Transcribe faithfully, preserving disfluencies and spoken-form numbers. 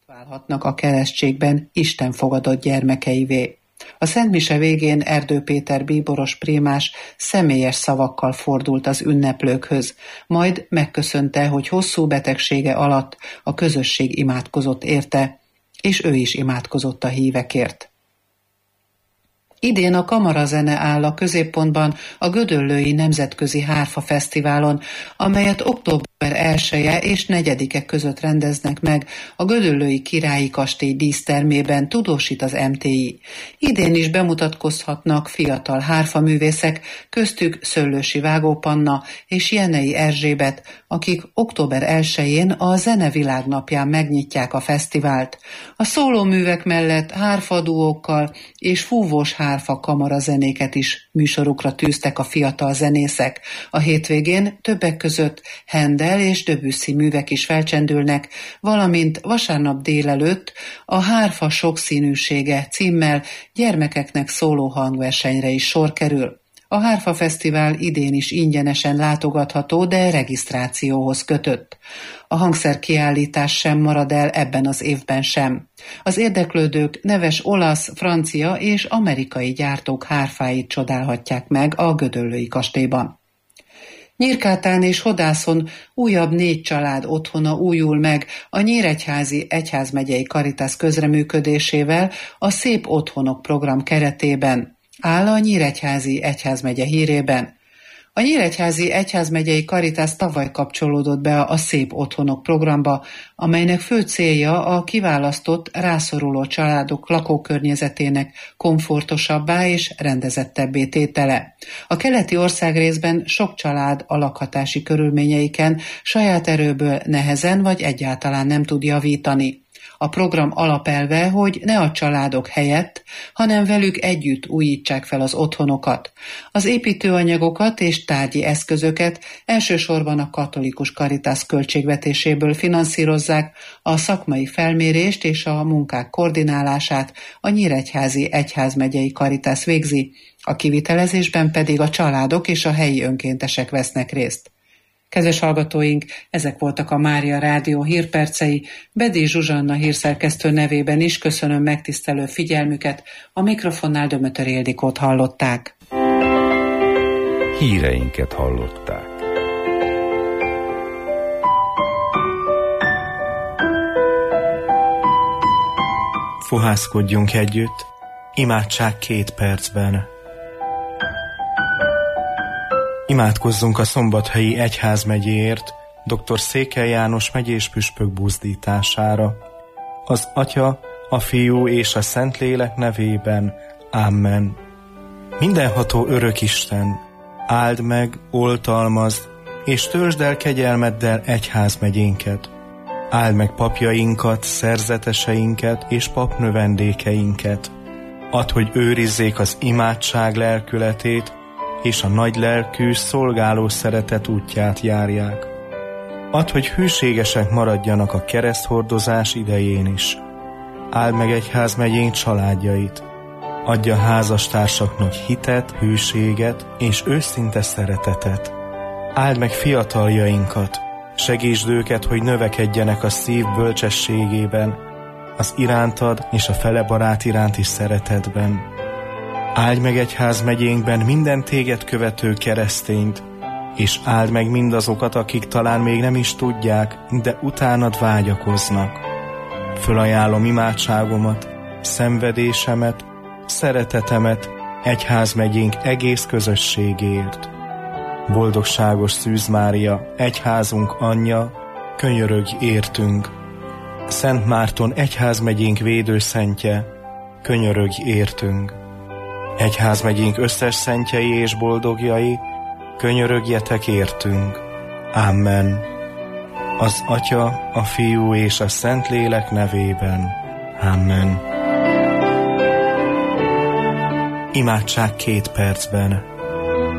válhatnak a keresztségben Isten fogadott gyermekeivé. A szentmise végén Erdő Péter bíboros prémás személyes szavakkal fordult az ünneplőkhöz, majd megköszönte, hogy hosszú betegsége alatt a közösség imádkozott érte, és ő is imádkozott a hívekért. Idén a kamarazene áll a középpontban a Gödöllői Nemzetközi Hárfa Fesztiválon, amelyet október elseje és negyedike között rendeznek meg a Gödöllői Királyi Kastély dísztermében, tudósít az em té i. Idén is bemutatkozhatnak fiatal hárfaművészek, köztük Szöllősi Vágó Panna és Jenei Erzsébet, akik október elsején a Zene Világnapján megnyitják a fesztivált. A szólóművek mellett hárfaduókkal és fúvós hárfa kamarazenéket is műsorukra tűztek a fiatal zenészek. A hétvégén többek között Handel és Debussy művek is felcsendülnek, valamint vasárnap délelőtt a Hárfa sokszínűsége címmel gyermekeknek szóló hangversenyre is sor kerül. A Hárfa Fesztivál idén is ingyenesen látogatható, de regisztrációhoz kötött. A hangszerkiállítás sem marad el ebben az évben sem. Az érdeklődők neves olasz, francia és amerikai gyártók hárfáit csodálhatják meg a Gödöllői kastélyban. Nyírkátán és Hodászon újabb négy család otthona újul meg a Nyíregyházi Egyházmegyei Caritas közreműködésével a Szép Otthonok program keretében, áll a Nyíregyházi Egyházmegye hírében. A Nyíregyházi Egyházmegyei Caritas tavaly kapcsolódott be a Szép Otthonok programba, amelynek fő célja a kiválasztott, rászoruló családok lakókörnyezetének komfortosabbá és rendezettebbé tétele. A keleti országrészben sok család a lakhatási körülményeiken saját erőből nehezen vagy egyáltalán nem tud javítani. A program alapelve, hogy ne a családok helyett, hanem velük együtt újítsák fel az otthonokat. Az építőanyagokat és tárgyi eszközöket elsősorban a katolikus Caritas költségvetéséből finanszírozzák, a szakmai felmérést és a munkák koordinálását a Nyíregyházi Egyházmegyei Caritas végzi, a kivitelezésben pedig a családok és a helyi önkéntesek vesznek részt. Kedves hallgatóink, ezek voltak a Mária Rádió hírpercei. Bedi Zsuzsanna hírszerkesztő nevében is köszönöm megtisztelő figyelmüket, a mikrofonnál Dömötör Ildikót hallották. Híreinket hallották. Fohászkodjunk együtt, imádság két percben. Imádkozzunk a Szombathelyi Egyházmegyéért, dr. Székely János megyés püspök buzdítására. Az Atya, a Fiú és a Szentlélek nevében. Amen. Mindenható örök Isten, áld meg, oltalmazd, és töltsd el kegyelmeddel egyházmegyénket. Áld meg papjainkat, szerzeteseinket és papnövendékeinket. Add, hogy őrizzék az imádság lelkületét, és a nagy lelkű, szolgáló szeretet útját járják. Add, hogy hűségesek maradjanak a kereszthordozás idején is. Áld meg egyházmegyénk családjait. Adja házastársaknak hitet, hűséget és őszinte szeretetet. Áld meg fiataljainkat. Segítsd őket, hogy növekedjenek a szív bölcsességében, az irántad és a felebarát iránti szeretetben. Áld meg egyházmegyénkben minden téged követő keresztényt, és áld meg mindazokat, akik talán még nem is tudják, de utánad vágyakoznak. Fölajánlom imádságomat, szenvedésemet, szeretetemet egyházmegyénk egész közösségéért. Boldogságos Szűz Mária, egyházunk anyja, könyörögj értünk. Szent Márton egyházmegyénk védőszentje, könyörögj értünk. Egyházmegyénk összes szentjei és boldogjai, könyörögjetek értünk. Amen. Az Atya, a Fiú és a Szentlélek nevében. Amen. Imádság két percben.